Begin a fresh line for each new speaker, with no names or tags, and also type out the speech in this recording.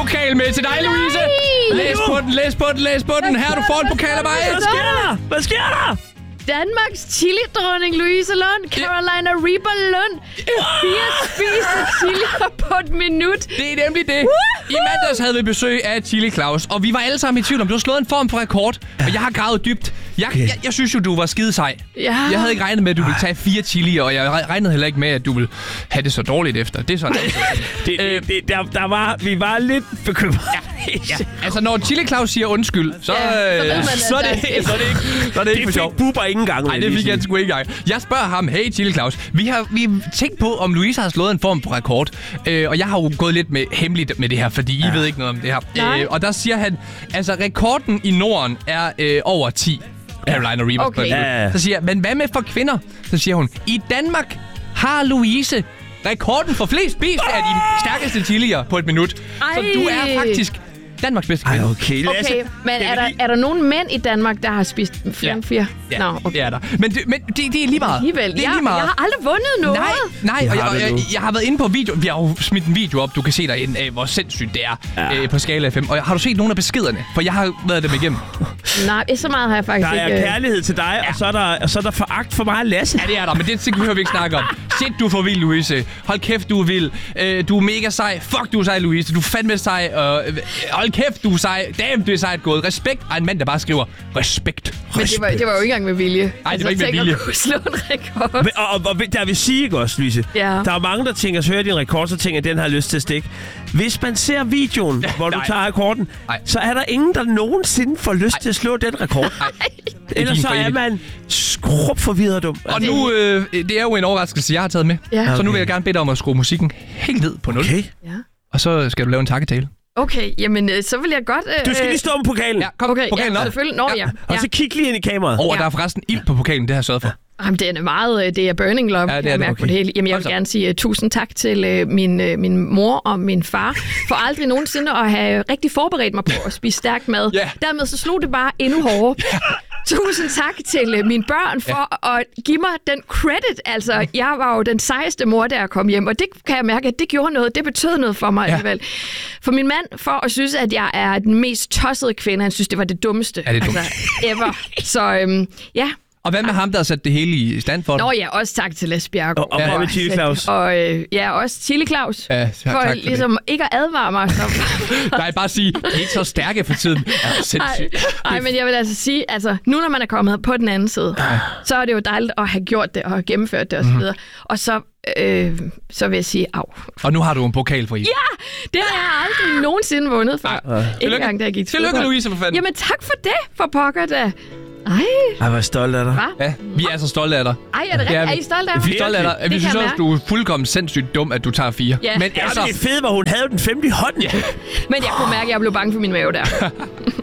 pokal med til dig, Louise. Læs på den. Her, du får en pokal af mig.
Hvad sker der?
Danmarks chili-dronning Louise Lund, Carolina Reaper Lund. 4 spiste chilier på et minut.
Det er nemlig det. I mandags havde vi besøg af Chili Claus, og vi var alle sammen i tvivl om, du har slået en form for rekord, og jeg har gravet dybt. Jeg synes jo, du var skide sej.
Ja.
Jeg havde ikke regnet med, at du ville tage 4 chilier, og jeg regnede heller ikke med, at du ville have det så dårligt efter. Det er sådan.
Vi var lidt bekymrede.
Ja. Altså, når Chili Claus siger undskyld, så er det ikke for sjovt.
Det fik Bubber ikke engang.
Nej, det fik jeg sgu ikke engang. Jeg spørger ham, hey Chili Claus, vi har tænkt på, om Louise har slået en form for rekord. Og jeg har jo gået lidt hemmeligt med det her, fordi I ved ikke noget om det her. Og der siger han, altså rekorden i Norden er over 10 Carolina Reapers. Okay. Så siger jeg, men hvad med for kvinder? Så siger hun, i Danmark har Louise rekorden for flest spist af de stærkeste chilier på et minut. Så du er faktisk Danmarks bedste kvinde.
Okay,
men er der nogen mænd i Danmark, der har spist flere end 4?
Ja,
Nå, okay.
det er der. Men det er lige meget.
Alligevel.
Det er lige meget.
Jeg har aldrig vundet noget.
Nej, og jeg har været inde på video. Vi har jo smidt en video op. Du kan se derinde af, hvor sindssygt det er på skala 5. Og har du set nogle af beskederne? For jeg har været dem igennem.
Nej, så meget har jeg faktisk ikke.
Der er kærlighed til dig, og så er der foragt for mig og Lasse.
Ja, det er der, men det behøver vi ikke snakke om. Shit, du er for vild, Louise. Hold kæft, du er vild. Du er mega sej. Fuck, du er sej, Louise. Du er fandme sej. Hold kæft, du er sej. Damn, det er sejt gået. Respekt. Og en mand, der bare skriver respekt.
Men det var jo ikke engang med vilje.
Nej, det var ikke med vilje.
Jeg kunne slå en rekord.
Og der vil sige ikke også, Louise.
Ja.
Der er mange, der tænker, så hører din rekord, så tænker, at den har lyst til at stikke. Hvis man ser videoen, hvor du tager rekorden, så er der ingen, der nogensinde får lyst til at slå den rekord. Ellers så er man skrubforvirret dum.
Og nu, det er jo en overraskelse, jeg har taget med.
Ja.
Så nu vil jeg gerne bede dig om at skrue musikken helt ned på 0.
Okay.
Ja.
Og så skal du lave en takketale.
Okay, jamen så vil jeg godt...
Du skal lige stå med pokalen.
Ja, kom,
okay,
pokalen op.
Selvfølgelig. Nå, ja.
Og så kig lige ind i kameraet.
Og der er forresten ild på pokalen, det har jeg sørget for.
Jamen, det er meget... Det er burning love,
ja, det er det.
Okay. På det hele. Jamen, jeg vil gerne sige tusind tak til min mor og min far, for aldrig nogensinde at have rigtig forberedt mig på at spise stærk mad.
Yeah.
Dermed så slog det bare endnu hårdere. Tusind tak til mine børn for at give mig den credit. Altså, jeg var jo den sejeste mor, der kom hjem, og det kan jeg mærke, at det gjorde noget. Det betød noget for mig alligevel. For min mand, for at synes, at jeg er den mest tossede kvinde, han synes, det var det dummeste.
Ja, det er dumt.
Altså, ever. Så ja.
Og hvad med ham, der har sat det hele i stand for dig?
Nå ja, også tak til Les Bjergård.
Og hvad med Chili Claus?
Og også Chili Claus.
Ja,
for
tak
ligesom ikke at advare mig.
Nej, bare sige, I er ikke så stærke for tiden.
Nej, men jeg vil altså sige, nu når man er kommet på den anden side, så er det jo dejligt at have gjort det og have gennemført det osv. Og så vil jeg sige, au.
Og nu har du en pokal for I.
Ja, det har jeg aldrig nogensinde vundet før. Ikke engang, da jeg gik til
Tillykke, Louise, for fanden.
Jamen tak for det, for pokker da.
Ej, hvor stolt af dig.
Hva?
Ja, vi er så stolte af dig.
Ej, er det rigtigt? Er I stolte af mig?
Vi er stolte af dig. Vi synes også, du er fuldkommen sindssygt dum, at du tager 4.
Ja.
Men
det er fedt, hvor hun havde den 5. i hånden.
Men jeg kunne mærke, at jeg blev bange for min mave der.